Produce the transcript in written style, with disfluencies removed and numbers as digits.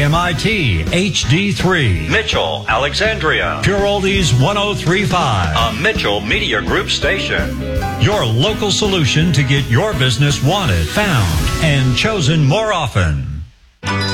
KMIT HD3, Mitchell, Alexandria. Pure Oldies 1035, A Mitchell Media Group station. your local solution to get your business wanted, found, and chosen more often.